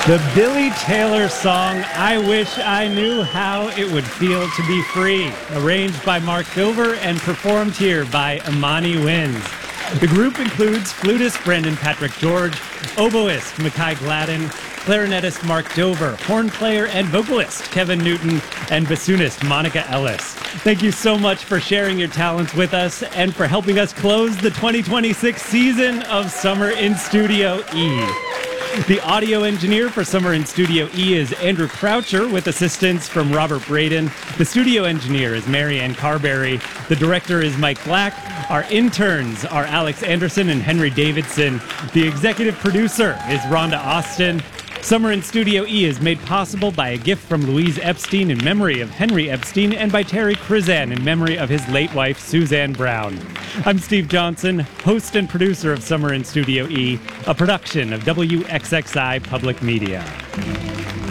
The Billy Taylor song, I Wish I Knew How It Would Feel to Be Free, arranged by Mark Dover and performed here by Imani Wins. The group includes flutist Brandon Patrick George, oboist Makai Gladden, clarinetist Mark Dover, horn player and vocalist Kevin Newton, and bassoonist Monica Ellis. Thank you so much for sharing your talents with us and for helping us close the 2026 season of Summer in Studio E. The audio engineer for Summer in Studio E is Andrew Croucher with assistance from Robert Braden. The studio engineer is Marianne Carberry. The director is Mike Black. Our interns are Alex Anderson and Henry Davidson. The executive producer is Rhonda Austin. Summer in Studio E is made possible by a gift from Louise Epstein in memory of Henry Epstein and by Terry Krizan in memory of his late wife, Suzanne Brown. I'm Steve Johnson, host and producer of Summer in Studio E, a production of WXXI Public Media.